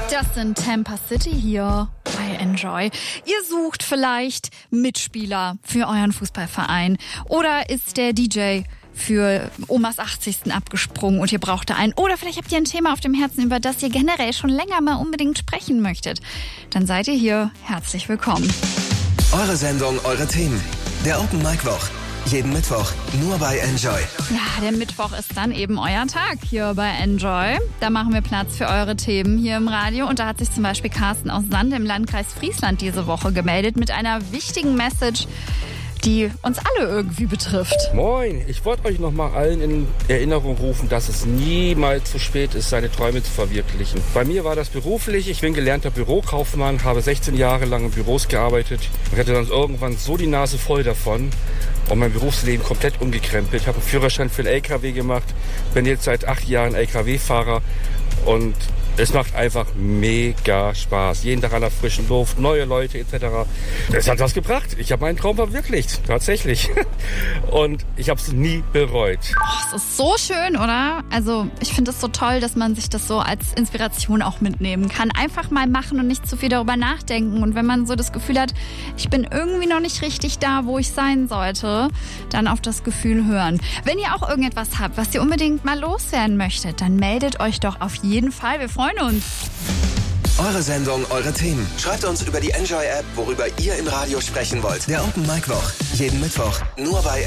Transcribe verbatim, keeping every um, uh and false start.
Das sind Tampa City hier bei Enjoy. Ihr sucht vielleicht Mitspieler für euren Fußballverein oder ist der D J für Omas achtzigsten abgesprungen und ihr braucht da einen. Oder vielleicht habt ihr ein Thema auf dem Herzen, über das ihr generell schon länger mal unbedingt sprechen möchtet. Dann seid ihr hier herzlich willkommen. Eure Sendung, eure Themen. Der Open Mic Woch. Jeden Mittwoch nur bei Enjoy. Ja, der Mittwoch ist dann eben euer Tag hier bei Enjoy. Da machen wir Platz für eure Themen hier im Radio. Und da hat sich zum Beispiel Carsten aus Sand im Landkreis Friesland diese Woche gemeldet mit einer wichtigen Message, die uns alle irgendwie betrifft. Moin, ich wollte euch noch mal allen in Erinnerung rufen, dass es niemals zu spät ist, seine Träume zu verwirklichen. Bei mir war das beruflich. Ich bin gelernter Bürokaufmann, habe sechzehn Jahre lang in Büros gearbeitet und hatte dann irgendwann so die Nase voll davon und mein Berufsleben komplett umgekrempelt. Ich habe einen Führerschein für einen L K W gemacht, bin jetzt seit acht Jahren L K W-Fahrer und es macht einfach mega Spaß. Jeden Tag an der frischen Luft, neue Leute et cetera. Das hat was gebracht. Ich habe meinen Traum verwirklicht, tatsächlich. Und ich habe es nie bereut. Oh, es ist so schön, oder? Also ich finde es so toll, dass man sich das so als Inspiration auch mitnehmen kann. Einfach mal machen und nicht zu viel darüber nachdenken. Und wenn man so das Gefühl hat, ich bin irgendwie noch nicht richtig da, wo ich sein sollte, dann auf das Gefühl hören. Wenn ihr auch irgendetwas habt, was ihr unbedingt mal loswerden möchtet, dann meldet euch doch auf jeden Fall. Wir freuen uns. Eure Sendung, eure Themen. Schreibt uns über die Enjoy-App, worüber ihr im Radio sprechen wollt. Der Open Mic Woch. Jeden Mittwoch nur bei